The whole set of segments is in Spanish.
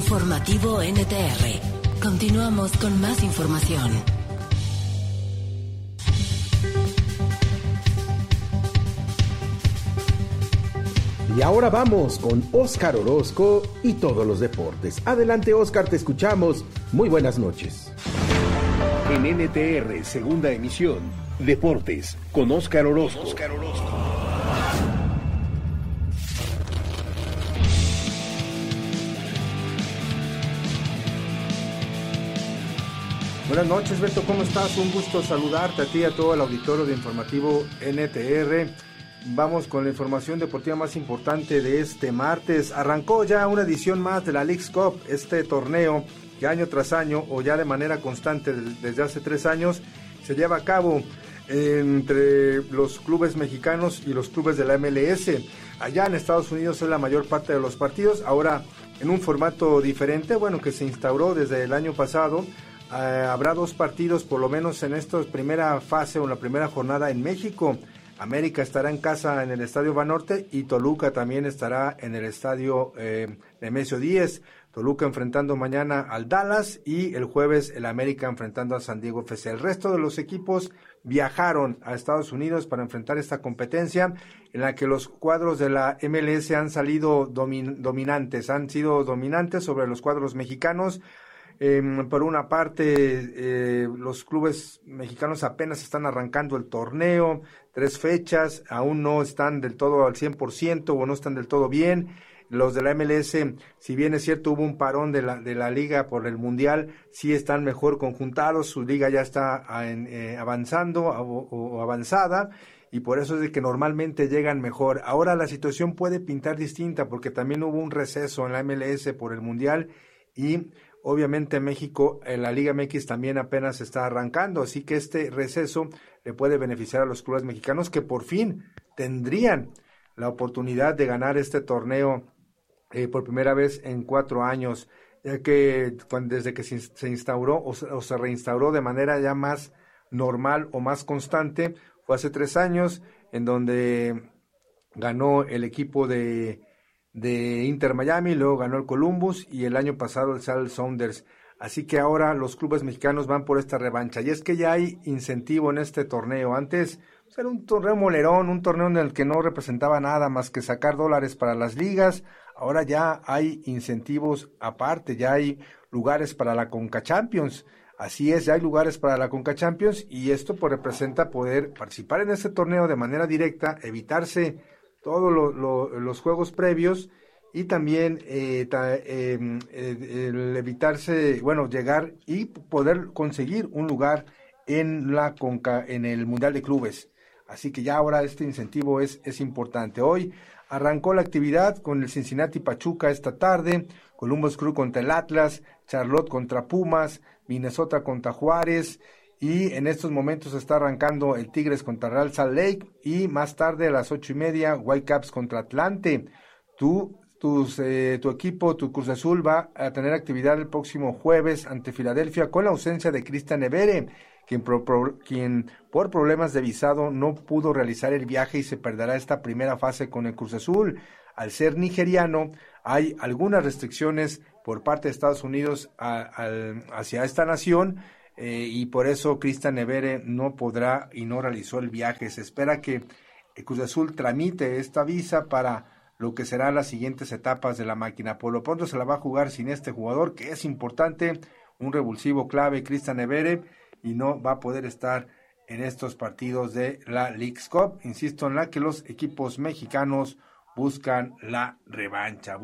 Informativo NTR. Continuamos con más información. Y ahora vamos con Óscar Orozco y todos los deportes. Adelante, Óscar, te escuchamos. Muy buenas noches. En NTR, segunda emisión, Deportes, con Óscar Orozco. Buenas noches, Beto, ¿cómo estás? Un gusto saludarte a ti y a todo el auditorio de Informativo NTR. Vamos con la información deportiva más importante de este martes. Arrancó ya una edición más de la Leagues Cup, este torneo que año tras año o ya de manera constante desde hace 3 años se lleva a cabo entre los clubes mexicanos y los clubes de la MLS. Allá en Estados Unidos es la mayor parte de los partidos, ahora en un formato diferente, bueno, que se instauró desde el año pasado. Habrá 2 partidos por lo menos en esta primera fase o en la primera jornada en México. América estará en casa en el Estadio Banorte y Toluca también estará en el Estadio Nemesio 10. Toluca enfrentando mañana al Dallas y el jueves el América enfrentando a San Diego FC. El resto de los equipos viajaron a Estados Unidos para enfrentar esta competencia en la que los cuadros de la MLS han salido dominantes, han sido dominantes sobre los cuadros mexicanos. Por una parte, los clubes mexicanos apenas están arrancando el torneo, 3 fechas, aún no están del todo al 100% o no están del todo bien. Los de la MLS, si bien es cierto, hubo un parón de la liga por el Mundial, sí están mejor conjuntados, su liga ya está avanzando o avanzada, y por eso es de que normalmente llegan mejor. Ahora la situación puede pintar distinta, porque también hubo un receso en la MLS por el Mundial, y obviamente México, en la Liga MX también apenas está arrancando, así que este receso le puede beneficiar a los clubes mexicanos que por fin tendrían la oportunidad de ganar este torneo por primera vez en 4 años, ya que desde que se instauró o se reinstauró de manera ya más normal o más constante, fue hace 3 años, en donde ganó el equipo de Inter Miami, luego ganó el Columbus y el año pasado el Seattle Sounders. Así que ahora los clubes mexicanos van por esta revancha. Y es que ya hay incentivo en este torneo. Antes era un torneo molerón, un torneo en el que no representaba nada más que sacar dólares para las ligas. Ahora ya hay incentivos aparte, ya hay lugares para la Conca Champions. Así es, ya hay lugares para la Conca Champions y esto pues representa poder participar en este torneo de manera directa, evitarse todos los juegos previos y también el evitarse, llegar y poder conseguir un lugar en la Conca, en el Mundial de Clubes. Así que ya ahora este incentivo es importante. Hoy arrancó la actividad con el Cincinnati Pachuca esta tarde, Columbus Crew contra el Atlas, Charlotte contra Pumas, Minnesota contra Juárez, y en estos momentos está arrancando el Tigres contra Real Salt Lake, y más tarde a las 8:30, Whitecaps contra Atlante. Tu equipo, tu Cruz Azul, va a tener actividad el próximo jueves ante Filadelfia con la ausencia de Cristian Evere, quien por problemas de visado no pudo realizar el viaje y se perderá esta primera fase con el Cruz Azul. Al ser nigeriano, hay algunas restricciones por parte de Estados Unidos hacia esta nación, y por eso Cristian Evere no podrá y no realizó el viaje. Se espera que el Cruz Azul tramite esta visa para lo que serán las siguientes etapas de la máquina. Por lo pronto se la va a jugar sin este jugador, que es importante, un revulsivo clave, Cristian Evere, y no va a poder estar en estos partidos de la Leagues Cup, insisto, en la que los equipos mexicanos buscan la revancha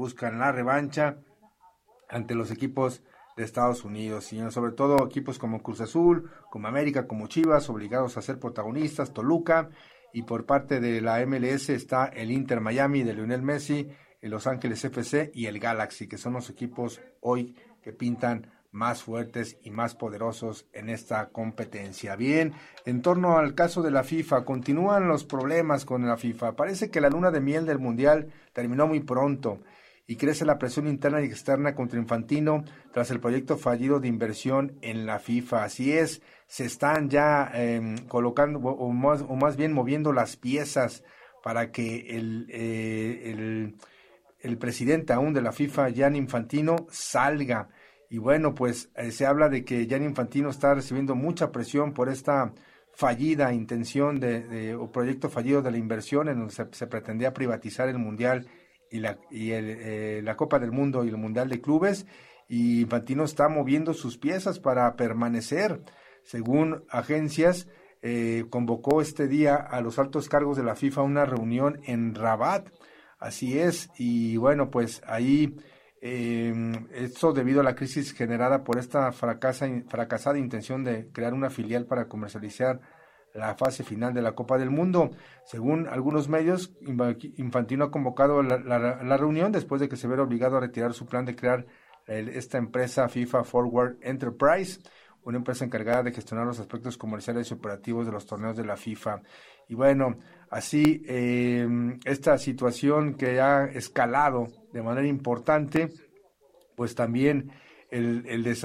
ante los equipos de Estados Unidos, y sobre todo equipos como Cruz Azul, como América, como Chivas, obligados a ser protagonistas, Toluca, y por parte de la MLS está el Inter Miami de Lionel Messi, el Los Ángeles FC y el Galaxy, que son los equipos hoy que pintan más fuertes y más poderosos en esta competencia. Bien, en torno al caso de la FIFA, continúan los problemas con la FIFA. Parece que la luna de miel del Mundial terminó muy pronto y crece la presión interna y externa contra Infantino tras el proyecto fallido de inversión en la FIFA. Así es, se están ya colocando o más bien moviendo las piezas para que el presidente aún de la FIFA, Gianni Infantino, salga. Y bueno, pues se habla de que Gianni Infantino está recibiendo mucha presión por esta fallida intención o proyecto fallido de la inversión en donde se pretendía privatizar el Mundial y la Copa del Mundo y el Mundial de Clubes, y Infantino está moviendo sus piezas para permanecer. Según agencias, convocó este día a los altos cargos de la FIFA a una reunión en Rabat, así es, y bueno, pues ahí esto debido a la crisis generada por esta fracasada intención de crear una filial para comercializar la fase final de la Copa del Mundo. Según algunos medios, Infantino ha convocado la reunión después de que se viera obligado a retirar su plan de crear esta empresa FIFA Forward Enterprise, una empresa encargada de gestionar los aspectos comerciales y operativos de los torneos de la FIFA. Y bueno, así esta situación que ha escalado de manera importante, pues también el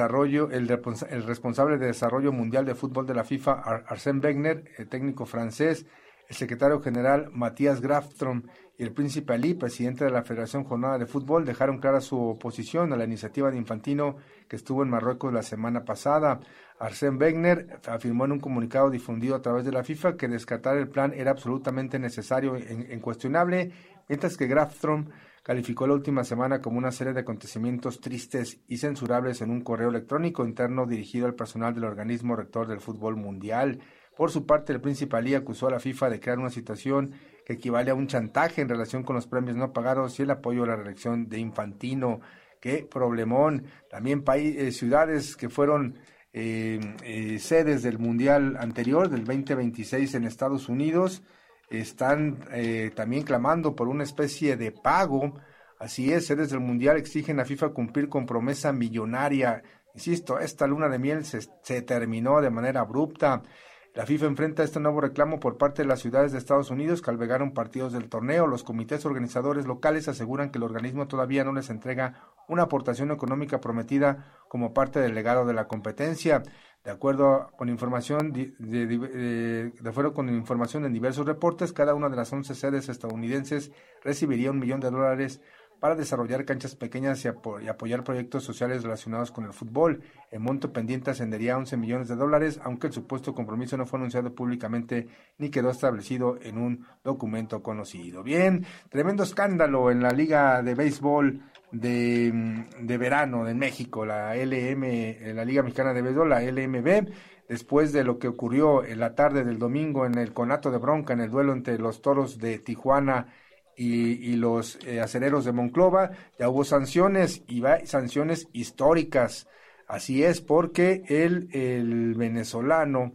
responsable de desarrollo mundial de fútbol de la FIFA, Arsène Wenger, el técnico francés, el secretario general Matthias Grafstrom y el príncipe Ali, presidente de la Federación Jornada de Fútbol, dejaron clara su oposición a la iniciativa de Infantino que estuvo en Marruecos la semana pasada. Arsène Wenger afirmó en un comunicado difundido a través de la FIFA que descartar el plan era absolutamente necesario e incuestionable, mientras que Grafstrom calificó la última semana como una serie de acontecimientos tristes y censurables en un correo electrónico interno dirigido al personal del organismo rector del fútbol mundial. Por su parte, el príncipe Ali acusó a la FIFA de crear una situación que equivale a un chantaje en relación con los premios no pagados y el apoyo a la reelección de Infantino. ¡Qué problemón! También ciudades que fueron sedes del Mundial anterior, del 2026 en Estados Unidos, están también clamando por una especie de pago. Así es, sedes del Mundial exigen a FIFA cumplir con promesa millonaria. Insisto, esta luna de miel se terminó de manera abrupta. La FIFA enfrenta este nuevo reclamo por parte de las ciudades de Estados Unidos que albergaron partidos del torneo. Los comités organizadores locales aseguran que el organismo todavía no les entrega una aportación económica prometida como parte del legado de la competencia. De acuerdo con información en diversos reportes, cada una de las 11 sedes estadounidenses recibiría $1 millón para desarrollar canchas pequeñas y apoyar proyectos sociales relacionados con el fútbol. El monto pendiente ascendería a $11 millones, aunque el supuesto compromiso no fue anunciado públicamente ni quedó establecido en un documento conocido. Bien, tremendo escándalo en la Liga de Béisbol de verano en México, la Liga Mexicana de Béisbol, la LMB, después de lo que ocurrió en la tarde del domingo en el conato de bronca, en el duelo entre los Toros de Tijuana y los Acereros de Monclova. Ya hubo sanciones y sanciones históricas. Así es, porque el venezolano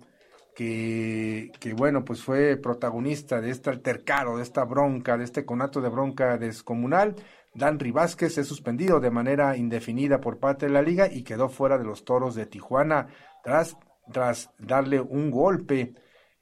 que bueno, pues fue protagonista de este altercado, de esta bronca, de este conato de bronca descomunal, Danry Vázquez, es suspendido de manera indefinida por parte de la liga y quedó fuera de los Toros de Tijuana tras darle un golpe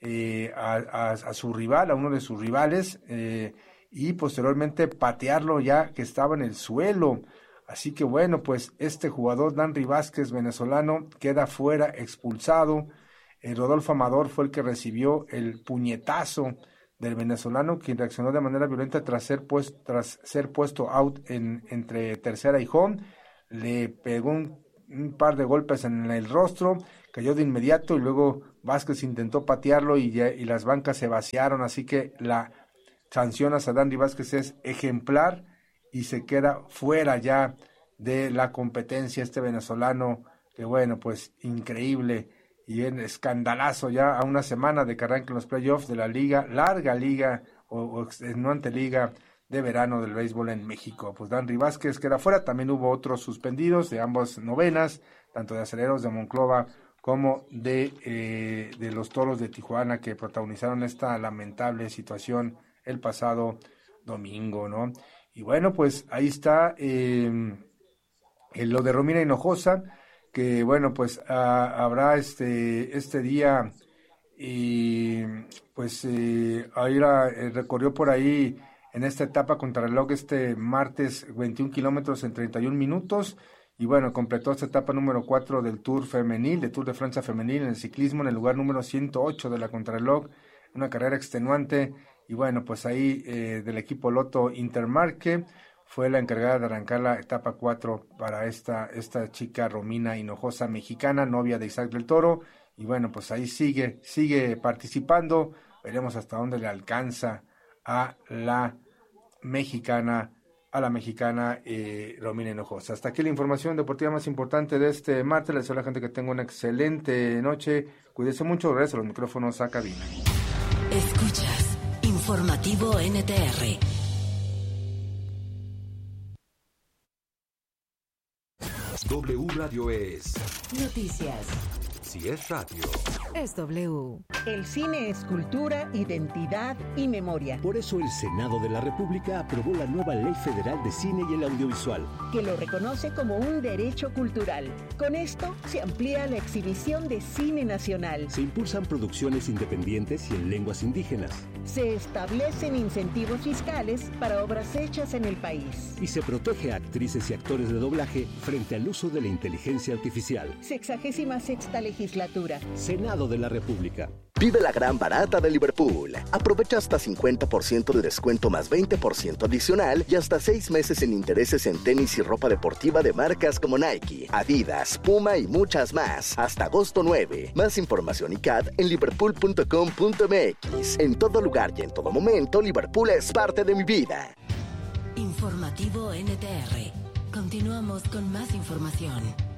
a su rival, a uno de sus rivales, y posteriormente patearlo ya que estaba en el suelo. Así que bueno, pues este jugador Danry Vázquez, venezolano, queda fuera, expulsado. Rodolfo Amador fue el que recibió el puñetazo del venezolano, quien reaccionó de manera violenta tras ser puesto out entre tercera y home. Le pegó un par de golpes en el rostro, cayó de inmediato y luego Vázquez intentó patearlo y las bancas se vaciaron. Así que la sanción a Danry Vázquez es ejemplar y se queda fuera ya de la competencia este venezolano, que bueno, pues increíble y en escandalazo ya a una semana de que arranquen los playoffs de la larga liga o extenuante liga de verano del béisbol en México. Pues Danry Vázquez queda fuera. También hubo otros suspendidos de ambas novenas, tanto de Acereros de Monclova como de los Toros de Tijuana, que protagonizaron esta lamentable situación el pasado domingo, ¿no? Y bueno, pues ahí está lo de Romina Hinojosa, que bueno, pues habrá este día, y pues ahí recorrió por ahí en esta etapa contrarreloj este martes 21 kilómetros en 31 minutos, y bueno, completó esta etapa número 4 del Tour de Francia femenil en el ciclismo, en el lugar número 108 de la contrarreloj, una carrera extenuante. Y bueno, pues ahí del equipo Lotto Intermarché fue la encargada de arrancar la etapa 4 para esta chica Romina Hinojosa, mexicana, novia de Isaac del Toro, y bueno, pues ahí sigue participando. Veremos hasta dónde le alcanza a la mexicana Romina Hinojosa. Hasta aquí la información deportiva más importante de este martes. Les deseo a la gente que tenga una excelente noche. Cuídese mucho. Regreso a los micrófonos a cabina. Escuchas Informativo NTR. W Radio es Noticias. Si es radio, Es W. El cine es cultura, identidad y memoria, Por eso el Senado de la República aprobó la nueva Ley Federal de Cine y el Audiovisual. que lo reconoce como un derecho cultural. Con esto se amplía la exhibición de cine nacional. Se impulsan producciones independientes y en lenguas indígenas. Se establecen incentivos fiscales para obras hechas en el país. Y se protege a actrices y actores de doblaje frente al uso de la inteligencia artificial. 66ª legislatura. Senado de la República. Vive la gran barata de Liverpool. Aprovecha hasta 50% de descuento más 20% adicional y hasta 6 meses sin intereses en tenis y ropa deportiva de marcas como Nike, Adidas, Puma y muchas más. Hasta agosto 9. Más información y CAT en liverpool.com.mx. En todo lugar y en todo momento, Liverpool es parte de mi vida. Informativo NTR. Continuamos con más información.